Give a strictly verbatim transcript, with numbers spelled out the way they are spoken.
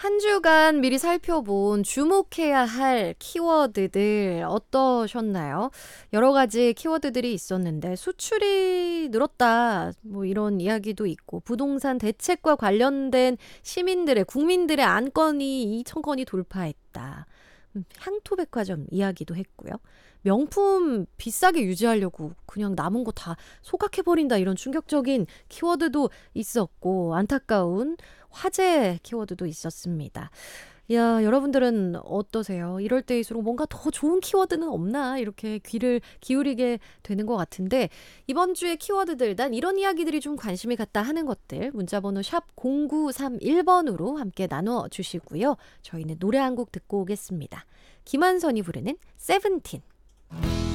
한 주간 미리 살펴본 주목해야 할 키워드들 어떠셨나요? 여러 가지 키워드들이 있었는데 수출이 늘었다 뭐 이런 이야기도 있고 부동산 대책과 관련된 시민들의 국민들의 안건이 이천 건이 돌파했다. 음, 향토백화점 이야기도 했고요. 명품 비싸게 유지하려고 그냥 남은 거 다 소각해버린다 이런 충격적인 키워드도 있었고 안타까운 화제 키워드도 있었습니다. 야, 여러분들은 어떠세요? 이럴 때일수록 뭔가 더 좋은 키워드는 없나? 이렇게 귀를 기울이게 되는 것 같은데 이번 주의 키워드들 난 이런 이야기들이 좀 관심이 갔다 하는 것들 문자번호 샵 공구삼일 번으로 함께 나눠주시고요. 저희는 노래 한 곡 듣고 오겠습니다. 김한선이 부르는 세븐틴.